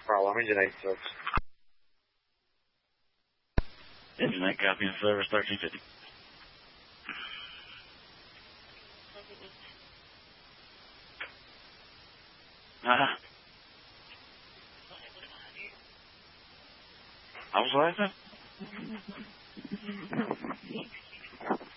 problem. Engine 8 6. Engine 8, copy in service 1350. I was laughing.